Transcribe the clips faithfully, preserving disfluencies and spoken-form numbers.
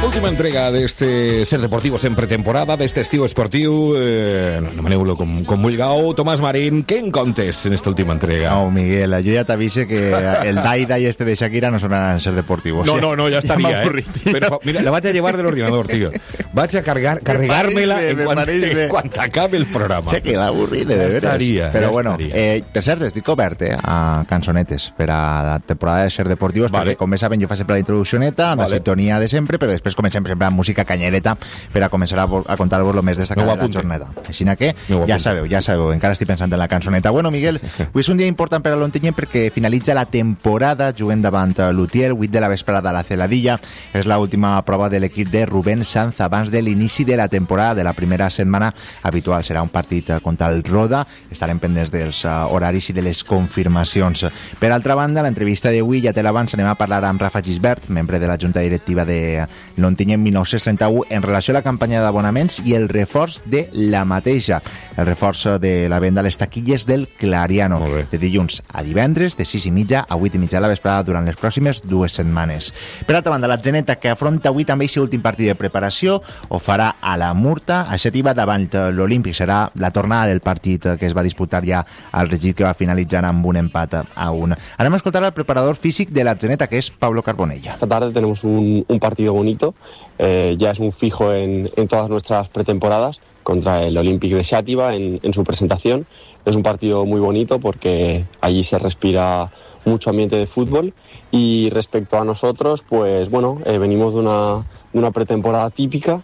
Última entrega d'este Ser Deportivos en pretemporada, d'este estiu esportiu, eh, anomeneu-lo com, com vulgueu. Tomàs Marín, què en contes en esta última entrega? No, Miguel, jo ja t'avise que el Daida i este de Shakira no sonaran Ser Deportivos. No, no, no, ja estaria, ja eh? Però, mira, la vaig a llevar de l'ordinador, tío. Vaig a cargar, carregar-me-la en, quan, en quan acabi el programa. Sé que l'avorrit, de veres. Estaria, Però ja bueno, eh, per cert, estic obert eh, a cançonetes per a la temporada de Ser Deportivos, vale. perquè com bé saben jo faig sempre la introduccioneta, amb vale. La sintonia de sempre, però després comencem sempre amb música canyereta per a començar a, a contar-vos el més destacat de la jornada. Així que ja sabeu, ja sabeu, encara estic pensant en la cançoneta. Bueno, Miguel, avui és un dia important per a l'Ontinyent perquè finalitza la temporada jugant davant l'Utiel, vuit de la vesprada a la Celadilla. És l'última prova de l'equip de Rubén Sanz abans de l'inici de la temporada de la primera setmana habitual. Serà un partit contra el Roda. Estarem pendents dels uh, horaris i de les confirmacions. Per altra banda, l'entrevista d'avui ja te l'abans anem a parlar amb Rafa Gisbert, membre de la Junta Directiva de l'Ontinyent mil nou-cents trenta-u, en relació a la campanya d'abonaments i el reforç de la mateixa. El reforç de la venda a les taquilles del Clariano. De dilluns a divendres, de sis i mitja a vuit i mitja de la vesprada durant les pròximes dues setmanes. Per altra banda, la Geneta, que afronta avui també aquest últim partit de preparació, ho farà a la Murta, a Xètiva davant l'Olímpic. Serà la tornada del partit que es va disputar ja al Regit, que va finalitzar amb un empat a un. Anem a escoltar al preparador físic de la Geneta, que es Pablo Carbonella. Esta tarde tenemos un, un partido bonito, eh, ya es un fijo en, en todas nuestras pretemporadas, contra el Olímpic de Xàtiva en, en su presentación. Es un partido muy bonito porque allí se respira mucho ambiente de fútbol. Y respecto a nosotros, pues bueno, eh, venimos de una, de una pretemporada típica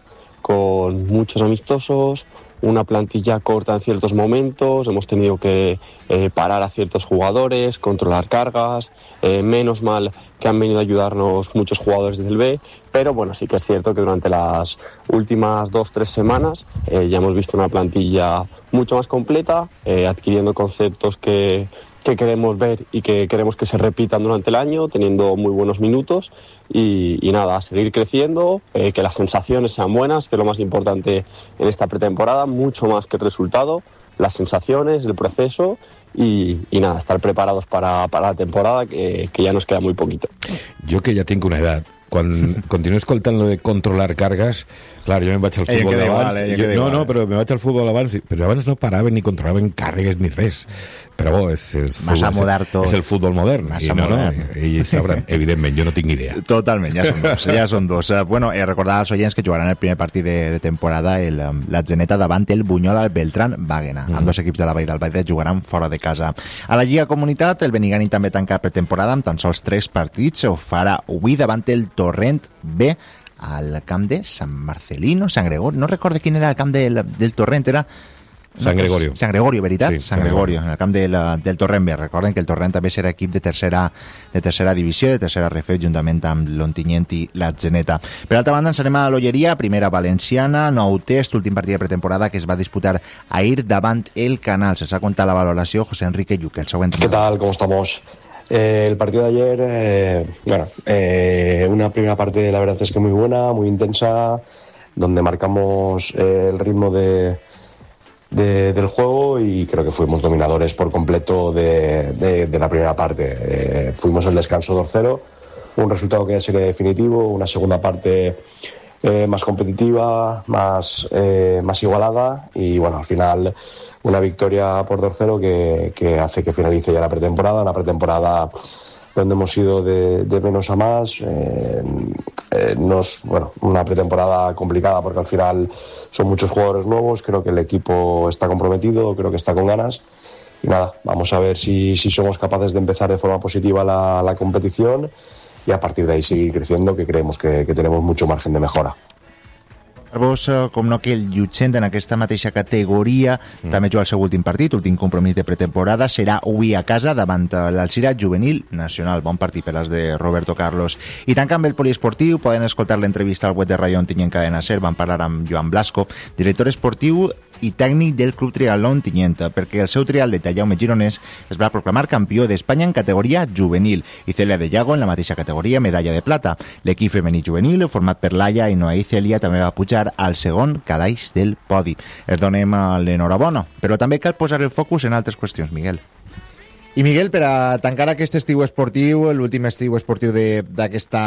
con muchos amistosos, una plantilla corta en ciertos momentos, hemos tenido que eh, parar a ciertos jugadores, controlar cargas, eh, menos mal que han venido a ayudarnos muchos jugadores del B, pero bueno, sí que es cierto que durante las últimas dos, tres semanas eh, ya hemos visto una plantilla mucho más completa, eh, adquiriendo conceptos que, que queremos ver y que queremos que se repitan durante el año, teniendo muy buenos minutos y, y nada, a seguir creciendo, eh, que las sensaciones sean buenas, que es lo más importante en esta pretemporada, mucho más que el resultado, las sensaciones, el proceso y, y nada, estar preparados para, para la temporada, que, que ya nos queda muy poquito. Jo que ja tinc una edat, quan continuo escoltant lo de controlar cargas, clar, jo me'n vaig al futbol d'abans, eh, jo, no, no, però me vaig al futbol abans, però abans no paraven ni controlaven càrregues ni res, però bo, és, és, Massa futbol, modern tot. És el futbol modern, Massa i no, modern. no, ells sabran, evidentment, jo no tinc ni idea. Totalment, ja són dos, ja són dos. Uh, bueno, eh, recordar als oients que jugaran el primer partit de, de temporada el, um, la Geneta davant el Buñol al Beltrán Bàguena. Mm. Amb dos equips de la Vall del Baida jugaran fora de casa. A la Lliga Comunitat, el Benigànim també tanca pretemporada amb tan sols tres partits. Ho farà avui davant el Torrent B al camp de San Marcelino, San Gregorio. No recordo quin era el camp del, del Torrent, era... San Gregorio. San Gregorio, veritat? Sí, San Gregorio, en el camp del, del Torrent B. Recorden que el Torrent també serà equip de tercera, de tercera divisió, de tercera refer, juntament amb l'Ontinyent i la Geneta. Per altra banda, ens anem a l'Olleria, primera valenciana, nou test, últim partit de pretemporada que es va disputar ahir davant el Canal. Se s'ha contat la valoració José Enrique Lluque, el següent. ¿Qué tal? ¿Cómo estamos? Eh, el partido de ayer, eh, bueno, eh, una primera parte la verdad es que muy buena, muy intensa, donde marcamos eh, el ritmo de, de, del juego y creo que fuimos dominadores por completo de, de, de la primera parte. Eh, fuimos el descanso dos cero, un resultado que ya sería definitivo, una segunda parte eh, más competitiva, más, eh, más igualada y bueno, al final una victoria por dos cero que, que hace que finalice ya la pretemporada, una pretemporada donde hemos ido de, de menos a más. Eh, eh, nos, bueno, una pretemporada complicada porque al final son muchos jugadores nuevos, creo que el equipo está comprometido, creo que está con ganas. Y nada, vamos a ver si, si somos capaces de empezar de forma positiva la, la competición y a partir de ahí seguir creciendo, que creemos que, que tenemos mucho margen de mejora. Vos, com no, que el Llutxent en aquesta mateixa categoria mm. també juga el seu últim partit, últim compromís de pretemporada, serà avui a casa davant l'Alcira Juvenil Nacional. Bon partit per les de Roberto Carlos. I tancant amb el poliesportiu, poden escoltar l'entrevista al web de Ràdio Ontinyent Cadena Ser. Van parlar amb Joan Blasco, director esportiu i tècnic del Club Triatló Ontinyent, perquè el seu trial de Jaume Gironès es va proclamar campió d'Espanya en categoria juvenil i Celia de Llago en la mateixa categoria, medalla de plata. L'equip femení juvenil, format per Laia, Ainhoa i Celia, també va pujar al segon calaix del podi. Es donem l'enhorabona, però també cal posar el focus en altres qüestions, Miguel. I Miguel, per a tancar aquest estiu esportiu, l'últim estiu esportiu d'aquesta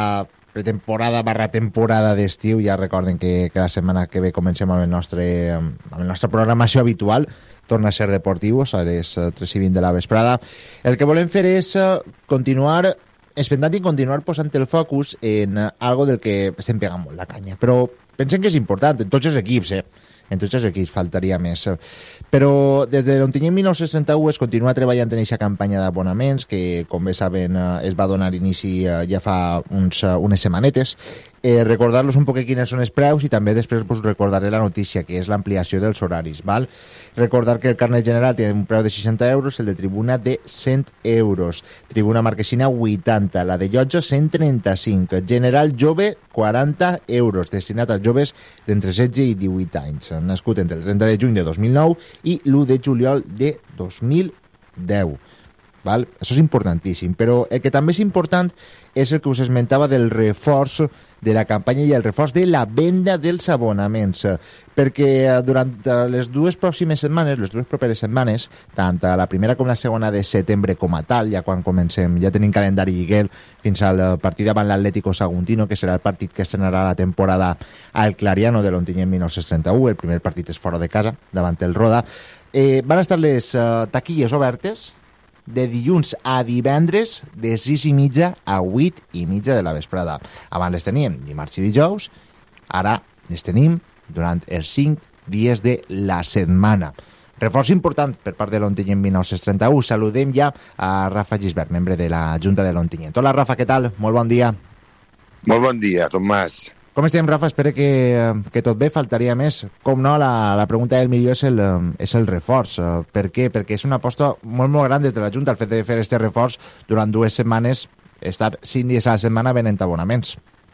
pretemporada barra temporada d'estiu. Ja recorden que, que la setmana que ve comencem amb el nostre, amb la nostra programació habitual. Torna a ser Deportivos a les tres i vint de la vesprada. El que volem fer és continuar expectant i continuar posant el focus en algo del que estem pegant molt la canya. Però pensem que és important en tots els equips, eh? En tots els equips faltaria més. Però des de l'Ontinyent mil nou-cents trenta-u es continua treballant en aquesta campanya d'abonaments que, com bé saben, es va donar inici ja fa uns, unes setmanetes. Eh, recordar-los un poc quines són els preus i també després pues, recordaré la notícia, que és l'ampliació dels horaris. Val? Recordar que el carnet general té un preu de seixanta euros, el de tribuna de cent euros, tribuna marquesina vuitanta, la de llotja cent trenta-cinc, general jove quaranta euros, destinat als joves d'entre setze i divuit anys, nascut entre el trenta de juny de dos mil nou i l'u de juliol de dos mil deu. Val? Això és importantíssim, però el que també és important és el que us esmentava del reforç de la campanya i el reforç de la venda dels abonaments, perquè durant les dues pròximes setmanes, les dues properes setmanes, tant la primera com la segona de setembre com a tal, ja quan comencem, ja tenim calendari lliguer fins al partit davant l'Atlético Saguntino, que serà el partit que estrenarà la temporada al Clariano de l'Ontinyent mil nou-cents trenta-u, el primer partit és fora de casa, davant el Roda. Eh, van estar les uh, taquilles obertes de dilluns a divendres de sis i mitja a vuit i mitja de la vesprada. Abans les teníem dimarts i dijous, ara les tenim durant els cinc dies de la setmana. Reforç important per part de l'Ontinyent mil nou-cents trenta-u. Saludem ja a Rafa Gisbert, membre de la Junta de l'Ontinyent. Hola, Rafa, què tal? Molt bon dia. Molt bon dia, Tomàs. Com estem, Rafa? Espero que, que tot bé, faltaria més. Com no, la, la pregunta del milió és el, és el reforç. Per què? Perquè és una aposta molt, molt gran des de la Junta, el fet de fer aquest reforç durant dues setmanes, estar cinc dies a la setmana venent abonaments.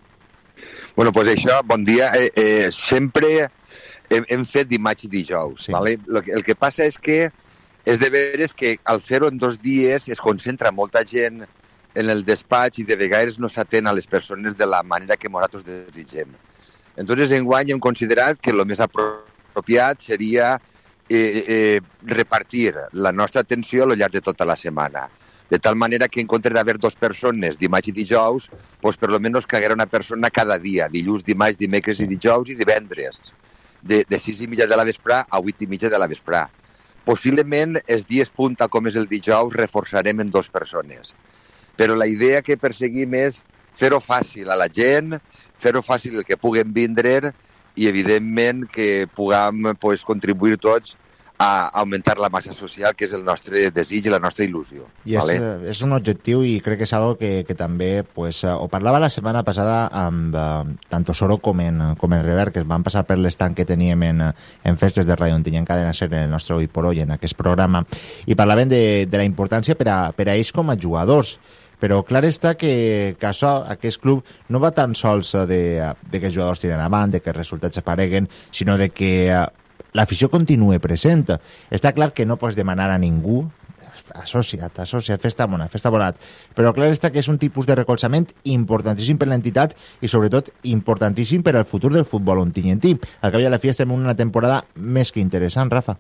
Bueno, doncs pues això, bon dia. Eh, eh, sempre hem, hem fet dimarts i dijous. Sí. Vale? El, que, el que passa és que és de veres que al fer-ho en dos dies es concentra molta gent en el despatx i de vegades no s'atén a les persones de la manera que nosaltres desitgem. Entonces, enguany hem considerat que el més apropiat seria eh, eh, repartir la nostra atenció al llarg de tota la setmana. De tal manera que en comptes d'haver dues persones dimarts i dijous, pues per lo menos que haguera una persona cada dia, dilluns, dimarts, dimecres i dijous i divendres, de, de sis i mitja de la vesprà a vuit i mitja de la vesprà. Possiblement, els dies punta, com és el dijous, reforçarem en dues persones. Però la idea que perseguim és fer-ho fàcil a la gent, fer-ho fàcil el que puguem vindre i, evidentment, que puguem pues, contribuir tots a augmentar la massa social, que és el nostre desig i la nostra il·lusió. I és, ¿vale? és un objectiu i crec que és algo que, que també, pues, ho parlava la setmana passada amb uh, tant Osoro com en, com en Revert, que es van passar per l'estanc que teníem en, en festes de Ràdio Ontinyent Cadena Ser en el nostre Hoy por Hoy, en aquest programa, i parlaven de, de la importància per a, per a ells com a jugadors. Però clar està que, que això, aquest club, no va tan sols de, de que els jugadors tiren avant, de que els resultats apareguen, sinó de que l'afició continue present. Està clar que no pots demanar a ningú associat, associat, festa bona, festa bonat. Però clar està que és un tipus de recolzament importantíssim per l'entitat i sobretot importantíssim per al futur del futbol ontinyentí. Al cap i a la fi estem en una temporada més que interessant, Rafa.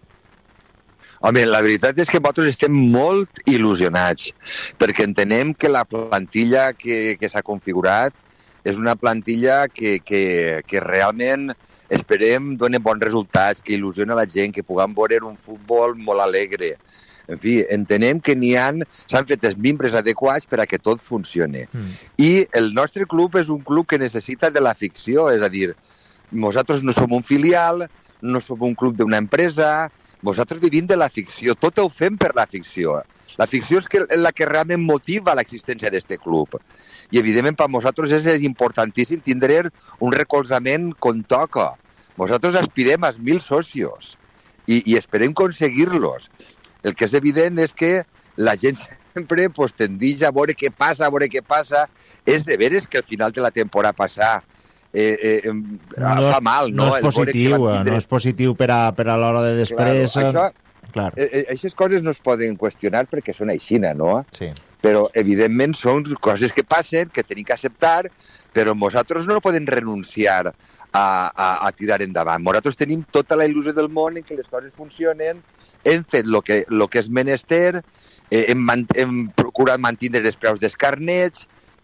Home, la veritat és que nosaltres estem molt il·lusionats, perquè entenem que la plantilla que, que s'ha configurat és una plantilla que, que, que realment esperem doni bons resultats, que il·lusiona la gent, que puguem veure un futbol molt alegre. En fi, entenem que n'hi han, s'han fet els membres adequats per a que tot funcione. Mm. I el nostre club és un club que necessita de la ficció, és a dir, nosaltres no som un filial, no som un club d'una empresa, nosaltres vivim de la ficció, tot ho fem per la ficció. La ficció és que, la que realment motiva l'existència d'aquest club. I, evidentment, per nosaltres és importantíssim tindre un recolzament com toca. Nosaltres aspirem als mil socios i, i esperem aconseguir-los. El que és evident és que la gent sempre pues, tendeix a veure què passa, a veure què passa. És de veres que al final de la temporada passada Eh, eh, no fa mal, no? No és positiu, tindre... no és positiu per a, per a l'hora de després. Claro, això, clar. Eh, aquestes coses no es poden qüestionar perquè són aixina, no? Sí. Però, evidentment, són coses que passen, que tenim que acceptar, però nosaltres no podem renunciar a, a, a tirar endavant. Nosaltres tenim tota la il·lusió del món en què les coses funcionen, hem fet el que, lo que és menester, eh, hem, hem procurat mantenir els preus dels carnets,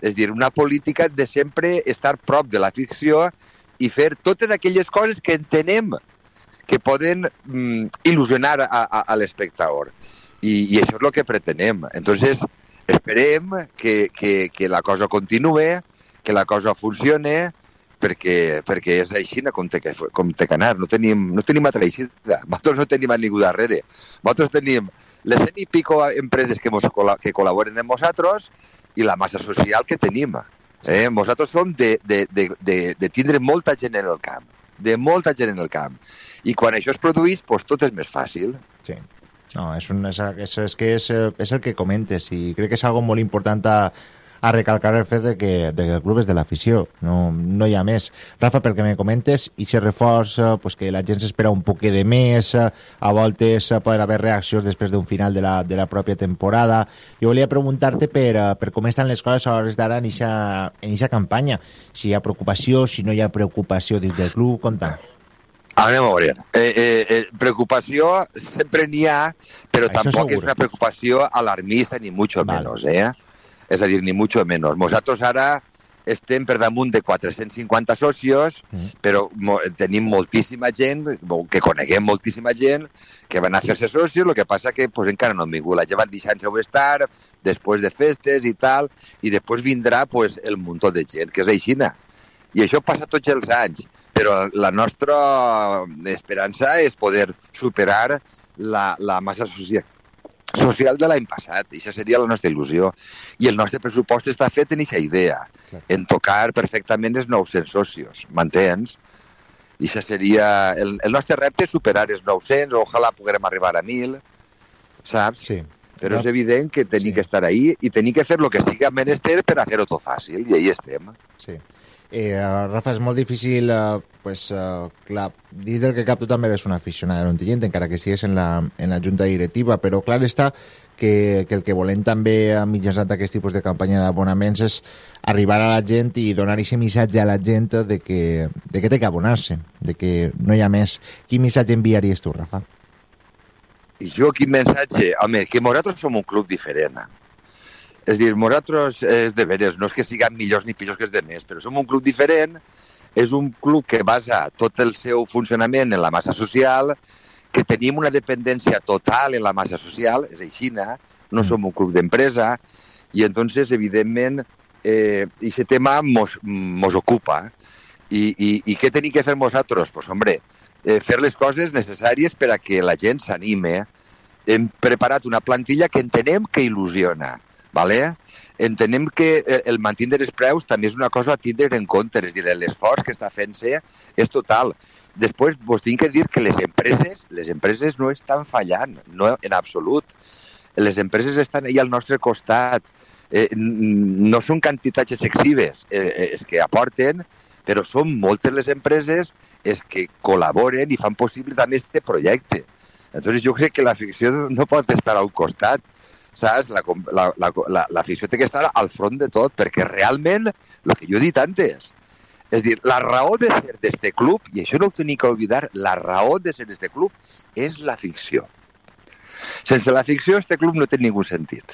És dir, una política de sempre estar prop de la ficció i fer totes aquelles coses que entenem que poden mm, il·lusionar a, a, a l'espectador. I, I això és el que pretenem. Entonces, esperem que, que, que la cosa continue, que la cosa funcione, perquè, perquè és així com té, com té que anar. No tenim, no tenim altra eixida. Nosaltres no tenim a ningú darrere. Nosaltres tenim les cent i pico empreses que, mos, que col·laboren amb nosaltres i la massa social que tenim. Eh? Nosaltres som de, de, de, de, de tindre molta gent en el camp, de molta gent en el camp. I quan això es produeix, pues, tot és més fàcil. Sí. No, és, un, és, és, és, que és, és el que comentes i crec que és algo molt important a, a recalcar el fet de que, de que el club és de l'afició, no, no hi ha més. Rafa, pel que me comentes, i se reforça pues, que la gent s'espera un poquet de més, a voltes poden haver reaccions després d'un final de la, de la pròpia temporada. Jo volia preguntar-te per, per com estan les coses a hores d'ara en aquesta campanya, si hi ha preocupació, si no hi ha preocupació dins del club, compta. Anem a veure. Eh, eh, eh, preocupació sempre n'hi ha, però això tampoc segur. És una preocupació alarmista, ni mucho vale. menos, eh? És a dir, ni mucho menos. Nosaltres ara estem per damunt de quatre-cents cinquanta socios, mm. però mo tenim moltíssima gent, que coneguem moltíssima gent, que van a fer-se socios, el que passa que pues, encara no han vingut. La gent van deixant-se-ho estar, després de festes i tal, i després vindrà pues, el muntó de gent, que és aixina. I això passa tots els anys. Però la nostra esperança és poder superar la, la massa social, social de l'any passat. I això seria la nostra il·lusió. I el nostre pressupost està fet en aquesta idea, en tocar perfectament els nou-cents socios. M'entens? I això seria... El, el nostre repte és superar els nou-cents, ojalà puguem arribar a mil, saps? Sí. Però no. És evident que tenim sí. que estar ahí i tenim que fer el que sigui menester per a fer-ho tot fàcil. I ahí estem. Sí. Eh, Rafa, és molt difícil, eh, pues, eh, clar, dins del que cap tu també eres una aficionada d'Ontinyent, encara que sigues en la, en la junta directiva, però clar està que, que el que volem també mitjançant aquest tipus de campanya d'abonaments és arribar a la gent i donar aquest missatge a la gent de que, de que té que abonar-se, de que no hi ha més. Quin missatge enviaries tu, Rafa? I jo quin missatge? Home, que nosaltres som un club diferent. És dir, nosaltres, és de veres, no és que siguem millors ni pitjors que els demés, però som un club diferent, és un club que basa tot el seu funcionament en la massa social, que tenim una dependència total en la massa social, és així, no som un club d'empresa, i entonces, evidentment, eh, aquest tema mos, mos ocupa. I, i, I què tenim que fer nosaltres? Pues, hombre, eh, fer les coses necessàries per a que la gent s'anime. Hem preparat una plantilla que entenem que il·lusiona. Vale? Entenem que el mantindre els preus també és una cosa a tindre en compte, és dir, l'esforç que està fent-se és total. Després vos tinc que dir que les empreses, les empreses no estan fallant, no en absolut. Les empreses estan ahí al nostre costat. Eh, no són quantitats excessives eh, és que aporten, però són moltes les empreses és que col·laboren i fan possible també este projecte. Entonces jo crec que la ficció no pot estar a un costat. Saps? La, la, la, la, la ficció té que estar al front de tot, perquè realment, el que jo he dit antes, és dir, la raó de ser d'este club, i això no ho tenim que oblidar, la raó de ser d'este club és la ficció. Sense la ficció, este club no té ningú sentit.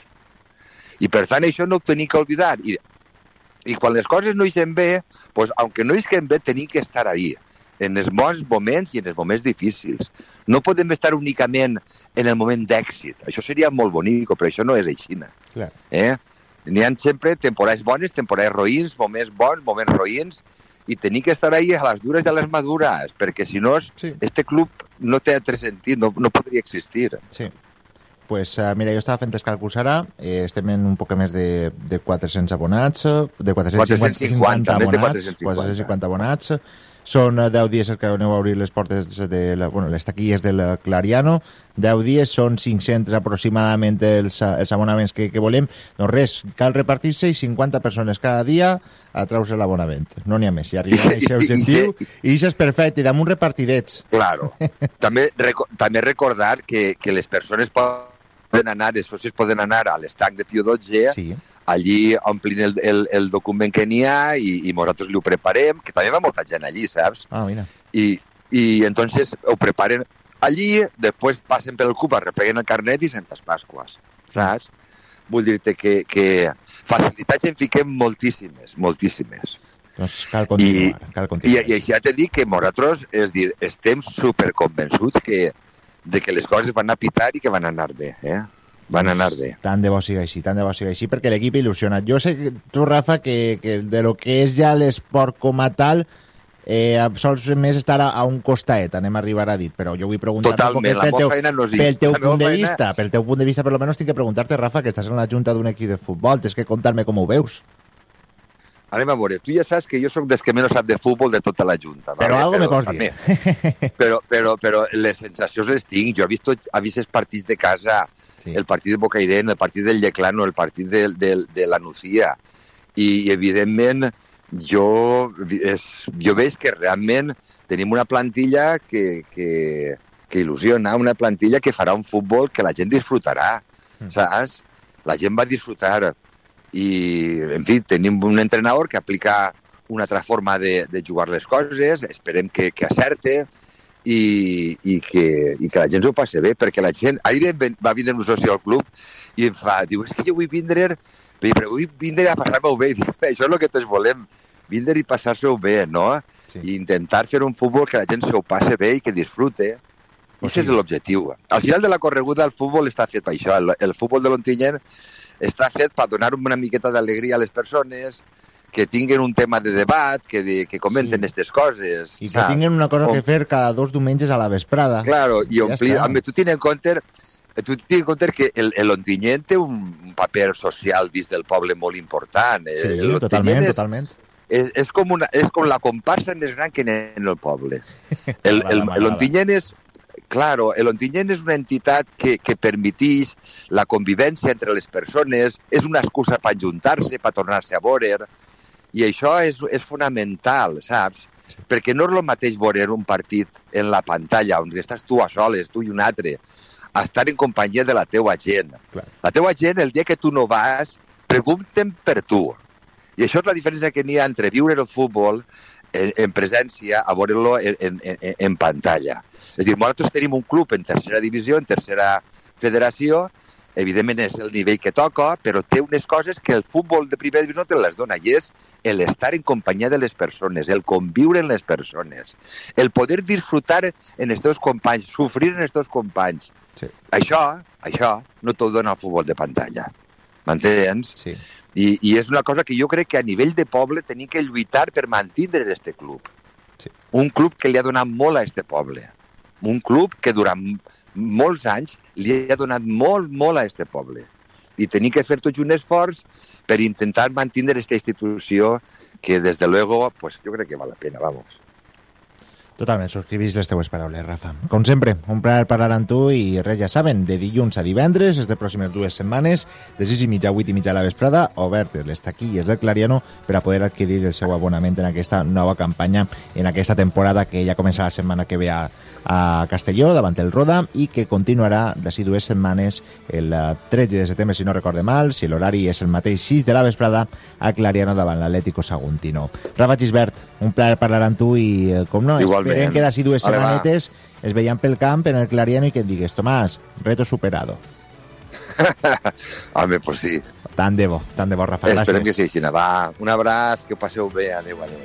I per tant, això no ho tenim que oblidar. I, i quan les coses no ixen bé, pues, aunque no ixen bé, tenim que estar ahí, en els bons moments i en els moments difícils. No podem estar únicament en el moment d'èxit. Això seria molt bonic, però això no és així. Eh? N'hi ha sempre temporades bones, temporades roïns, moments bons, moments roïns, i tenim que estar ahí a les dures i a les madures, perquè si no, sí. este club no té altre sentit, no, no podria existir. Sí. Pues, uh, mira, jo estava fent els càlculs ara, eh, estem en un poc més de, de quatre-cents abonats, de quatre-cents cinquanta abonats, quatre-cents cinquanta abonats, són deu dies que aneu a obrir les portes de la, bueno, les taquilles del Clariano, deu dies, són cinc-cents aproximadament els, els abonaments que, que volem. Doncs res, cal repartir-se i cinquanta persones cada dia a treure l'abonament. No n'hi ha més, si arriba a aquest objectiu, i això és perfecte, i damunt repartidets. Claro. també, reco també recordar que, que les persones poden anar, els socis poden anar a l'estanc de Pio dotze, sí. Allí omplint el, el, el document que n'hi ha i, i nosaltres li ho preparem, que també va molta gent allí, saps? Ah, mira. I, i entonces ho preparen allí, després passen pel CUP, arrepleguen el carnet i Santes Pasques, saps? Vull dir-te que, que facilitats en fiquem moltíssimes, moltíssimes. Doncs cal continuar, I, cal continuar. I, i ja t'he dit que nosaltres, és dir, estem superconvençuts que, de que les coses van a pitar i que van anar bé, eh? Van anar bé. Tant de bo siga així, tant de bo siga així, perquè l'equip il·lusiona. Jo sé que tu, Rafa, que, que de lo que és ja l'esport com a tal, eh, sols més estar a, a un costaet, anem a arribar a dir, però jo vull preguntar-te Totalment, la pel teu, feina no és pel teu punt de feina... vista, pel teu punt de vista, per lo menos tinc que preguntar-te, Rafa, que estàs en la junta d'un equip de futbol, tens que contar-me com ho veus. Anem a veure, tu ja saps que jo sóc dels que menys sap de futbol de tota la junta. Però vale? algo me pots dir. Però, però, però les sensacions les tinc. Jo he vist, tots, he vist els partits de casa, sí. El partit de Bocairent, el partit del Lleclano, el partit de, de, de la Nucía. I, evidentment, jo, és, jo veig que realment tenim una plantilla que, que, que il·lusiona, una plantilla que farà un futbol que la gent disfrutarà, mm. saps? La gent va disfrutar. I, en fi, tenim un entrenador que aplica una altra forma de, de jugar les coses, esperem que, que acerte i, i, que, i que la gent s'ho passi bé, perquè la gent... Ahir va vindre un soci al club i em fa, diu, és que jo vull vindre, però vull vindre a passar-m'ho bé. Diu, això és el que tots volem, vindre i passar-s'ho bé, no? Sí. I intentar fer un futbol que la gent s'ho passi bé i que disfrute. I aquest és l'objectiu. Al final de la correguda el futbol està fet per això. El, el futbol de l'Ontinyent està fet per donar una miqueta d'alegria a les persones, que tinguin un tema de debat, que, de, que comenten aquestes sí. coses. I que saps? Tinguin una cosa o... que fer cada dos diumenges a la vesprada. Claro, i omplir... Ja tu tens en compte, tu tens en compte que l'Ontinyent té un paper social dins del poble molt important. Sí, totalment, és, totalment. És, és, com una, és com la comparsa més gran que en el poble. L'Ontinyent és... Claro, l'Ontinyent és una entitat que, que permeteix la convivència entre les persones, és una excusa per ajuntar-se, per tornar-se a veure, i això és, és fonamental, saps? Sí. Perquè no és el mateix veure un partit en la pantalla, on estàs tu a soles, tu i un altre, a estar en companyia de la teua gent. Clar. La teua gent, el dia que tu no vas, pregunten per tu. I això és la diferència que n'hi ha entre viure el futbol en, en presència a veure-lo en, en, en, en pantalla. És a dir, nosaltres tenim un club en tercera divisió, en tercera federació, evidentment és el nivell que toca, però té unes coses que el futbol de primera divisió no te les dona, i és l'estar en companyia de les persones, el conviure en les persones, el poder disfrutar en els teus companys, sofrir en els teus companys. Sí. Això, això no t'ho dona el futbol de pantalla. M'entens? Sí. I, I és una cosa que jo crec que a nivell de poble tenim que lluitar per mantenir aquest club. Sí. Un club que li ha donat molt a aquest poble. Un club que durant molts anys li ha donat molt, molt a aquest poble. I tenim que fer tots un esforç per intentar mantenir aquesta institució que, des de luego, pues, jo crec que val la pena, vamos. Totalment, subscrivís les teues paraules, Rafa. Com sempre, un plaer parlar amb tu i res, ja saben, de dilluns a divendres, les de pròximes dues setmanes, de sis i mitja a vuit i mitja a la vesprada, obertes les taquilles del Clariano per a poder adquirir el seu abonament en aquesta nova campanya, en aquesta temporada que ja comença la setmana que ve a, a Castelló, davant el Roda, i que continuarà d'ací dues setmanes el tretze de setembre, si no recorde mal, si l'horari és el mateix, sis de la vesprada, a Clariano davant l'Atlético Saguntino. Rafa Gisbert, un plaer parlar amb tu i, com no, igualment. Esperem que d'ací dues setmanetes es veiem pel camp en el Clariano i que et digues, Tomàs, reto superado. Home, pues sí. Tant de bo, tant de bo, Rafa. Gràcies. Esperem que sí, Xina. Va, un abraç, que ho passeu bé. Adéu, adéu.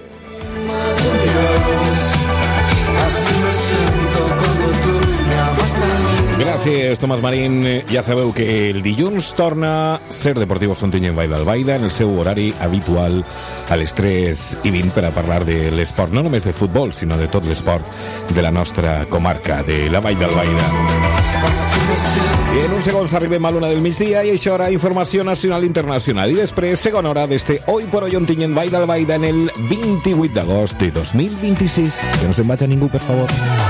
Gràcies, Tomàs Marín. Ja sabeu que el dilluns torna Ser Deportivo Ontinyent Vall d'Albaida en el seu horari habitual a les tres i vint per a parlar de l'esport, no només de futbol, sinó de tot l'esport de la nostra comarca, de la Vall d'Albaida. I en uns segons arribem a l'una del migdia i això era informació nacional i internacional. I després, segona hora d'este Hoy por Hoy Ontinyent Vall d'Albaida en el vint-i-vuit d'agost de dos mil vint-i-sis. Que no se'n vagi a ningú, per favor.